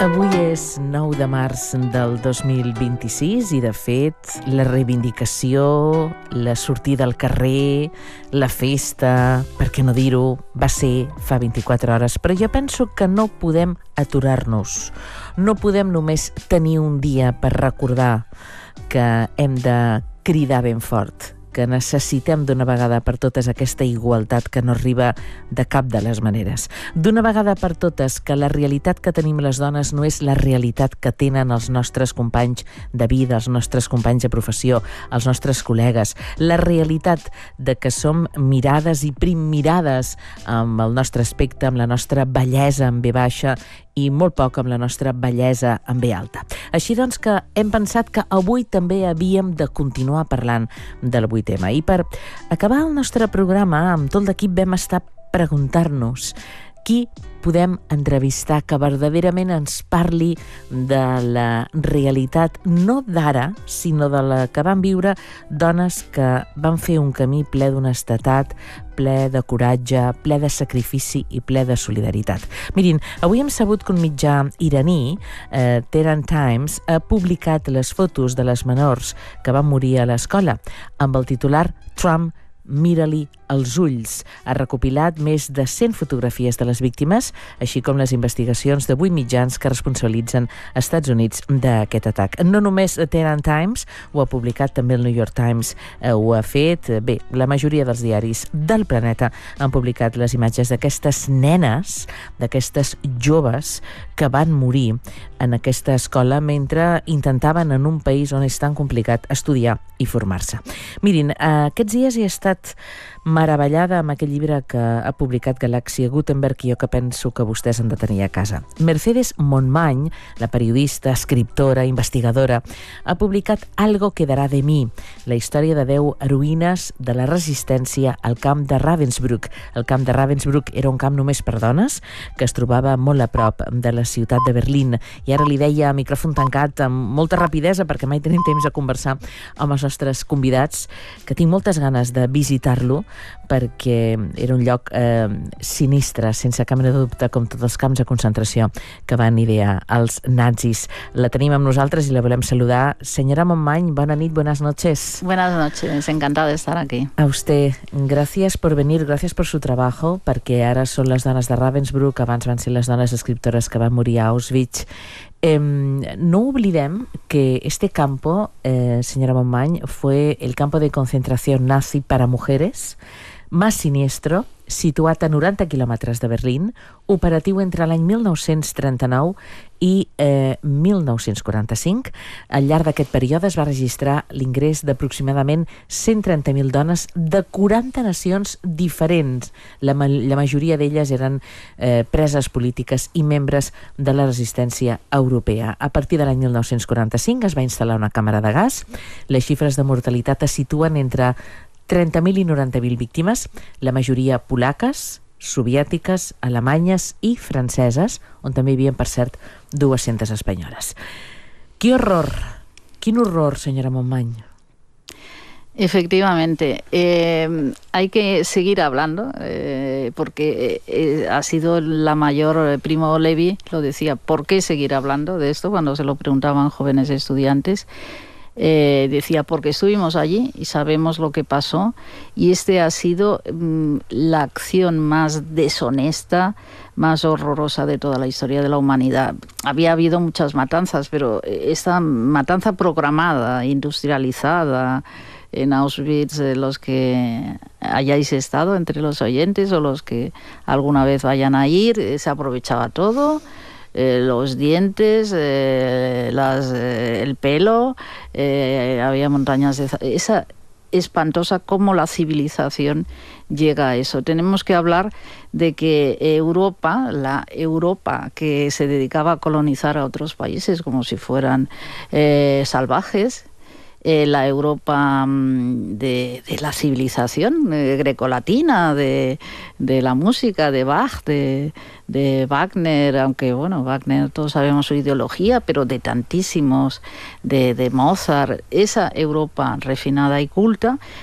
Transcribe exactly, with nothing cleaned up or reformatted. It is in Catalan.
Avui és nou de març del dos mil vint-i-sis i, de fet, la reivindicació, la sortida al carrer, la festa, per què no dir-ho, va ser fa vint-i-quatre hores. Però jo penso que no podem aturar-nos. No podem només tenir un dia per recordar que hem de cridar ben fort, que necessitem d'una vegada per totes aquesta igualtat que no arriba de cap de les maneres. D'una vegada per totes que la realitat que tenim les dones no és la realitat que tenen els nostres companys de vida, els nostres companys de professió, els nostres col·legues. La realitat de que som mirades i primmirades amb el nostre aspecte, amb la nostra bellesa en ve baixa i molt poc amb la nostra bellesa en ve alta. Així doncs que hem pensat que avui també havíem de continuar parlant del avui tema. I per acabar el nostre programa, amb tot l'equip vam estar preguntar-nos qui podem entrevistar que verdaderament ens parli de la realitat, no d'ara, sinó de la que van viure dones que van fer un camí ple d'honestedat, ple de coratge, ple de sacrifici i ple de solidaritat. Mirin, avui hem sabut que un mitjà iraní, eh, Tehran Times, ha publicat les fotos de les menors que van morir a l'escola amb el titular Trump, mira-li els ulls. Ha recopilat més de cent fotografies de les víctimes, així com les investigacions de vuit mitjans que responsabilitzen als Estats Units d'aquest atac. No només Tehran Times, ho ha publicat també el New York Times, eh, ho ha fet, bé, la majoria dels diaris del planeta han publicat les imatges d'aquestes nenes, d'aquestes joves que van morir en aquesta escola mentre intentaven en un país on és tan complicat estudiar i formar-se. Mirin, aquests dies he estat meravellada amb aquell llibre que ha publicat Galàxia Gutenberg i jo que penso que vostès han de tenir a casa. Mercedes Montmany, la periodista, escriptora, investigadora, ha publicat Algo quedará de mí, la història de deu heroïnes de la resistència al camp de Ravensbrück. El camp de Ravensbrück era un camp només per dones que es trobava molt a prop de la ciutat de Berlín. I ara li deia a micròfon tancat amb molta rapidesa, perquè mai tenim temps de conversar amb els nostres convidats, que tinc moltes ganes de visitar-lo perquè era un lloc eh, sinistre, sense cap mena de dubte, com tots els camps de concentració que van idear els nazis. La tenim amb nosaltres i la volem saludar. Senyora Montmany, bona nit, buenas noches. Buenas noches, encantada de estar aquí. A usted, gracias por venir, gracias por su trabajo, perquè ara són les dones de Ravensbrück, abans van ser les dones escriptores que van morir a Auschwitz. Eh, no olvidem que este campo, eh, señora Montmany, fue el campo de concentración nazi para mujeres más siniestro, situat a noranta quilòmetres de Berlín, operatiu entre l'any mil nou-cents trenta-nou i eh, mil nou-cents quaranta-cinc. Al llarg d'aquest període es va registrar l'ingrés d'aproximadament cent trenta mil dones de quaranta nacions diferents. La, ma la majoria d'elles eren eh, preses polítiques i membres de la resistència europea. A partir de l'any mil nou-cents quaranta-cinc es va instal·lar una càmera de gas. Les xifres de mortalitat es situen entre trenta mil i noranta mil víctimes, la majoria polaques, soviètiques, alemanyes i franceses, on també hi havia, per cert, dues-centes espanyoles. ¡Qué horror! ¡Quin horror, señora Montmany! Efectivamente, eh, hay que seguir hablando eh, porque eh, ha sido la mayor, Primo Levi lo decía, ¿por qué seguir hablando de esto? Cuando se lo preguntaban jóvenes estudiantes. Eh, decía, porque estuvimos allí y sabemos lo que pasó, y este ha sido mmm, la acción más deshonesta, más horrorosa de toda la historia de la humanidad. Había habido muchas matanzas, pero esta matanza programada, industrializada en Auschwitz, eh, los que hayáis estado entre los oyentes o los que alguna vez vayan a ir, eh, se aprovechaba todo. Eh, los dientes, eh, las, eh, el pelo, eh, había montañas de... Esa espantosa cómo la civilización llega a eso. Tenemos que hablar de que Europa, la Europa que se dedicaba a colonizar a otros países como si fueran eh, salvajes, Eh, la Europa de, de la civilización eh, grecolatina, de, de la música, de Bach, de, de Wagner, aunque bueno, Wagner todos sabemos su ideología, pero de tantísimos, de, de Mozart, esa Europa refinada y culta